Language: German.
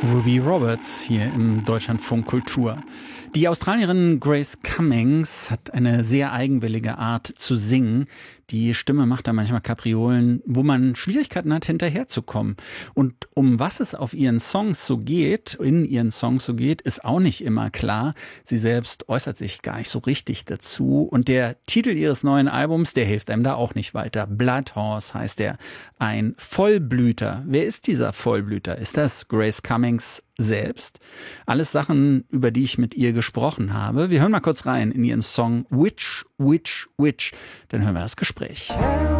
Ruby Roberts hier im Deutschlandfunk Kultur. Die Australierin Grace Cummings hat eine sehr eigenwillige Art zu singen. Die Stimme macht da manchmal Kapriolen, wo man Schwierigkeiten hat, hinterherzukommen. Und um was es auf ihren Songs so geht, in ihren Songs so geht, ist auch nicht immer klar. Sie selbst äußert sich gar nicht so richtig dazu. Und der Titel ihres neuen Albums, der hilft einem da auch nicht weiter. Blood Horse heißt er. Ein Vollblüter. Wer ist dieser Vollblüter? Ist das Grace Cummings selbst? Alles Sachen, über die ich mit ihr gesprochen habe. Wir hören mal kurz rein in ihren Song Witch, Witch, Witch. Dann hören wir das Gespräch.